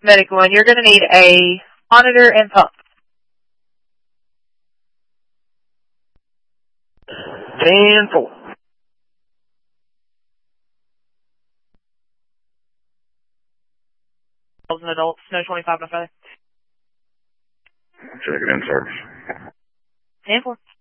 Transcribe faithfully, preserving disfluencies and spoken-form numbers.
medical, and you're going to need a monitor and pump. ten four. An adult, Snow twenty-five and a feather. Check it in service. ten four.